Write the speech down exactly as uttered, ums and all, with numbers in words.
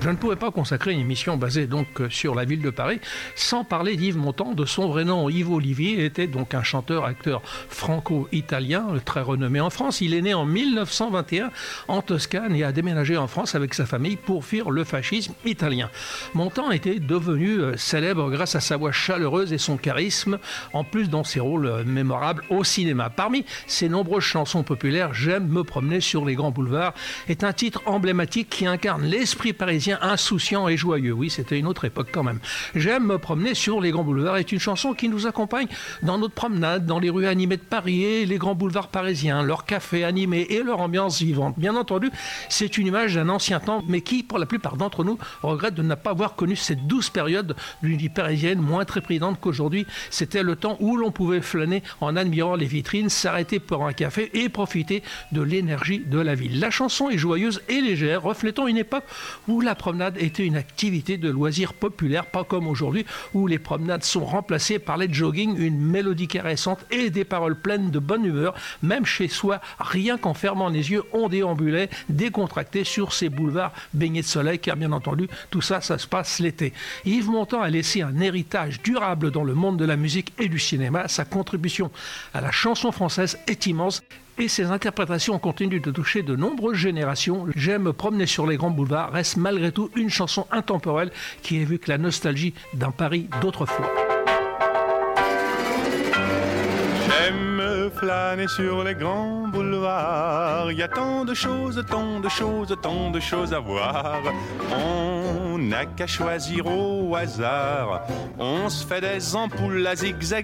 Je ne pouvais pas consacrer une émission basée donc sur la ville de Paris sans parler d'Yves Montand. De son vrai nom, Yves Olivier était donc un chanteur-acteur franco-italien très renommé en France. Il est né en mille neuf cent vingt et un en Toscane et a déménagé en France avec sa famille pour fuir le fascisme italien. Montand était devenu célèbre grâce à sa voix chaleureuse et son charisme, en plus dans ses rôles mémorables au cinéma. Parmi ses nombreuses chansons populaires, J'aime me promener sur les grands boulevards est un titre emblématique qui incarne l'esprit parisien insouciant et joyeux. Oui, c'était une autre époque quand même. J'aime me promener sur les grands boulevards est une chanson qui nous accompagne dans notre promenade, dans les rues animées de Paris et les grands boulevards parisiens, leurs cafés animés et leur ambiance vivante. Bien entendu, c'est une image d'un ancien temps, mais qui, pour la plupart d'entre nous, regrette de ne pas avoir connu cette douce période d'une vie parisienne moins trépidante qu'aujourd'hui. C'était le temps où l'on pouvait flâner en admirant les vitrines, s'arrêter pour un café et profiter de l'énergie de la ville. La chanson est joyeuse et légère, reflétant une époque où la promenade était une activité de loisir populaire, pas comme aujourd'hui où les promenades sont remplacées par les jogging, une mélodie caressante et des paroles pleines de bonne humeur. Même chez soi, rien qu'en fermant les yeux, on déambulait décontracté sur ces boulevards baignés de soleil, car bien entendu, tout ça, ça se passe l'été. Yves Montand a laissé un héritage durable dans le monde de la musique et du cinéma. Sa contribution à la chanson française est immense et ses interprétations continuent de toucher de nombreuses générations. J'aime me promener sur les grands boulevards reste malgré tout une chanson intemporelle qui évoque la nostalgie d'un Paris d'autrefois. J'aime flâner sur les grands boulevards. Il y a tant de choses, tant de choses, tant de choses à voir. On n'a qu'à choisir au hasard. On se fait des ampoules à zigzag